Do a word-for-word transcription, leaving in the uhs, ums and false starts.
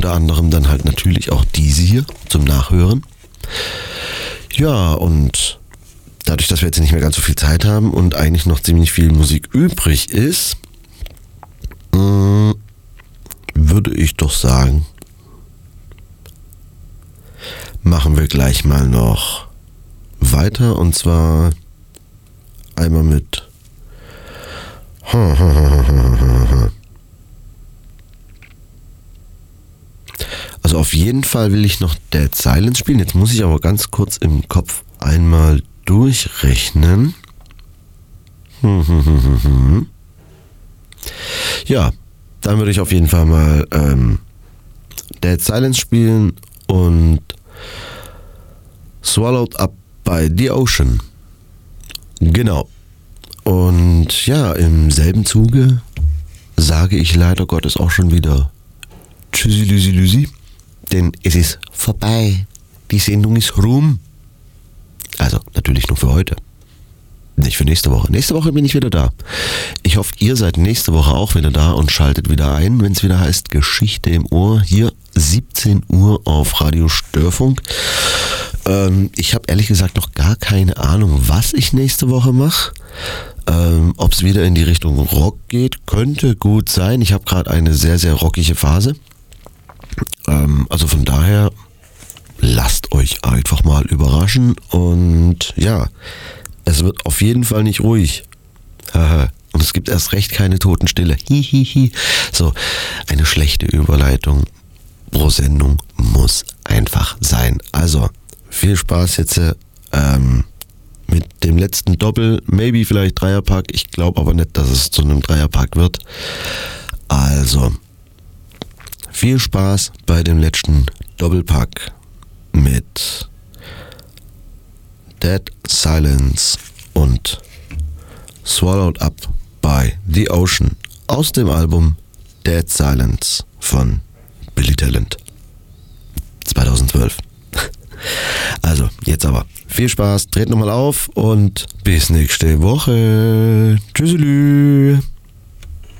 Unter anderem dann halt natürlich auch diese hier zum Nachhören. Ja, und dadurch, dass wir jetzt nicht mehr ganz so viel Zeit haben und eigentlich noch ziemlich viel Musik übrig ist, äh, würde ich doch sagen, machen wir gleich mal noch weiter, und zwar einmal mit also auf jeden Fall will ich noch Dead Silence spielen. Jetzt muss ich aber ganz kurz im Kopf einmal durchrechnen. Ja, dann würde ich auf jeden Fall mal ähm, Dead Silence spielen und Swallowed Up by the Ocean. Genau. Und ja, im selben Zuge sage ich leider Gottes auch schon wieder Tschüssi, Lüsi, Lüsi, denn es ist vorbei. Die Sendung ist rum. Also natürlich nur für heute. Nicht für nächste Woche. Nächste Woche bin ich wieder da. Ich hoffe, ihr seid nächste Woche auch wieder da und schaltet wieder ein, wenn es wieder heißt Geschichte im Ohr. Hier siebzehn Uhr auf Radio Störfunk. Ähm, ich habe ehrlich gesagt noch gar keine Ahnung, was ich nächste Woche mache. Ähm, ob es wieder in die Richtung Rock geht, könnte gut sein. Ich habe gerade eine sehr, sehr rockige Phase. Ähm, also von daher, lasst euch einfach mal überraschen. Und ja, es wird auf jeden Fall nicht ruhig. Und es gibt erst recht keine Totenstille. Hihihi. So, eine schlechte Überleitung pro Sendung muss einfach sein. Also, viel Spaß jetzt ähm, mit dem letzten Doppel, maybe vielleicht Dreierpack. Ich glaube aber nicht, dass es zu einem Dreierpack wird. Also, viel Spaß bei dem letzten Doppelpack mit Dead Silence und Swallowed Up by the Ocean aus dem Album Dead Silence von Billy Talent zweitausendzwölf. Also, jetzt aber viel Spaß, dreht nochmal auf und bis nächste Woche. Tschüsselü.